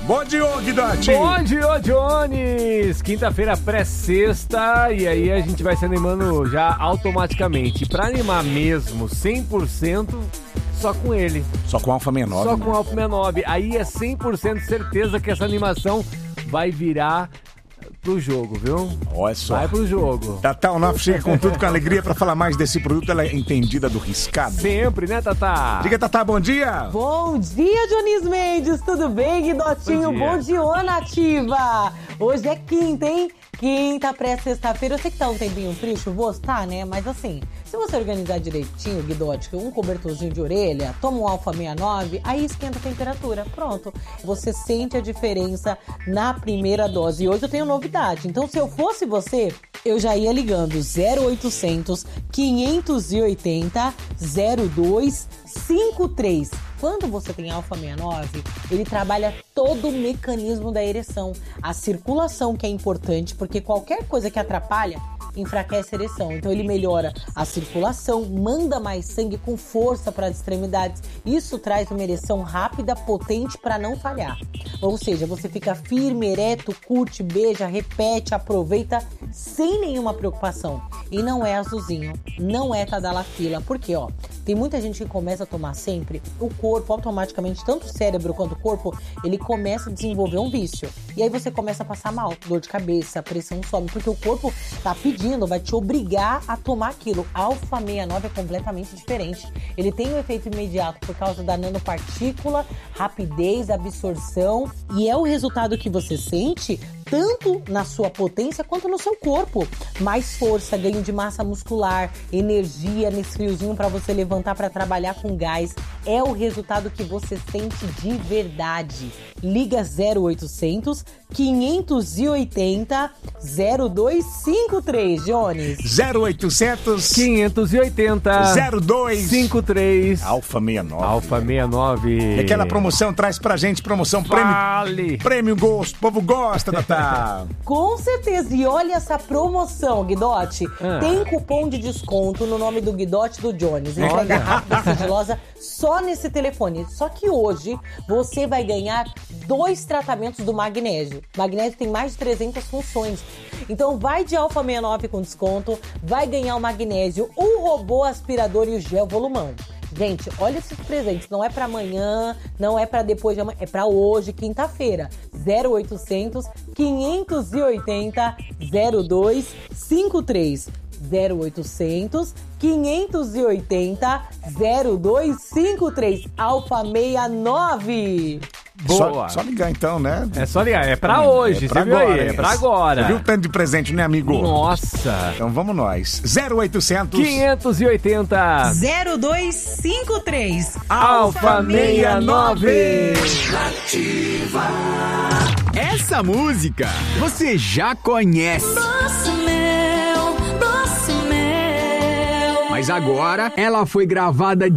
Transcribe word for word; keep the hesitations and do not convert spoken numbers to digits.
Bom dia, Guidotti. Bom dia, Jones. Quinta-feira pré-sexta e aí a gente vai se animando já automaticamente. Pra animar mesmo, cem por cento, só com ele. Só com o Alfa sessenta e nove. Só né? com o Alfa sessenta e nove. Aí é cem por cento certeza que essa animação vai virar pro jogo, viu? Olha só. Vai pro jogo. Tatá Onofre chega com tudo, com alegria pra falar mais desse produto. Ela é entendida do riscado. Sempre, né, Tatá? Diga, Tatá, bom dia. Bom dia, Dionis Mendes. Tudo bem, Guidotinho? Bom dia. Bom dia, Nativa. Hoje é quinta, hein? Quinta, pré-sexta-feira. Eu sei que tá um tempinho frio, chuvoso, tá, né? Mas assim, se você organizar direitinho, Guidotti, um cobertorzinho de orelha, toma um Alfa sessenta e nove, aí esquenta a temperatura. Pronto. Você sente a diferença na primeira dose. E hoje eu tenho novidade. Então, se eu fosse você, eu já ia ligando zero oitocentos, quinhentos e oitenta, zero dois cinco três. Quando você tem Alfa sessenta e nove, ele trabalha todo o mecanismo da ereção. A circulação, que é importante, porque qualquer coisa que atrapalha enfraquece a ereção. Então ele melhora a circulação, manda mais sangue com força para as extremidades. Isso traz uma ereção rápida, potente para não falhar. Ou seja, você fica firme, ereto, curte, beija, repete, aproveita sem nenhuma preocupação. E não é azulzinho, não é tadalafila. Porque, ó, tem muita gente que começa a tomar sempre, o corpo automaticamente, tanto o cérebro quanto o corpo, ele começa a desenvolver um vício. E aí você começa a passar mal, dor de cabeça, a pressão sobe, porque o corpo tá pedindo, vai te obrigar a tomar aquilo. Alfa sessenta e nove é completamente diferente. Ele tem um efeito imediato por causa da nanopartícula, rapidez, absorção, e é o resultado que você sente tanto na sua potência quanto no seu corpo. Mais força, ganho de massa muscular, energia nesse friozinho para você levantar para trabalhar com gás. É o resultado que você sente de verdade. Liga zero oitocentos, quinhentos e oitenta, zero dois cinco três, Jones. zero oitocentos, quinhentos e oitenta, zero dois cinco três. Alfa sessenta e nove. Alfa sessenta e nove. E aquela promoção traz pra gente, promoção Vale. prêmio, prêmio gosto, o povo gosta, Tatá. Com certeza. E olha essa promoção, Guidotti. Ah. Tem cupom de desconto no nome do Guidotti do Jones. Entrega Olha. rápida, sigilosa, só nesse telefone. Só que hoje você vai ganhar dois tratamentos do magnésio. Magnésio tem mais de trezentas funções. Então vai de Alfa sessenta e nove com desconto, vai ganhar o magnésio, o robô aspirador e o gel volumão. Gente, olha esses presentes, não é pra amanhã, não é pra depois de amanhã, é pra hoje, quinta-feira. zero oitocentos, quinhentos e oitenta, zero dois cinco três. zero oitocentos, quinhentos e oitenta, zero dois cinco três. Alfa sessenta e nove. Boa. Só, só ligar então, né? É só ligar, é pra hoje, É pra você viu agora, aí? É hein? pra agora. Você viu o tanto de presente, né, amigo? Nossa. Então vamos nós. zero oitocentos, quinhentos e oitenta, zero dois cinco três. Alfa sessenta e nove. Essa música você já conhece. Nosso mel, nosso mel. Mas agora ela foi gravada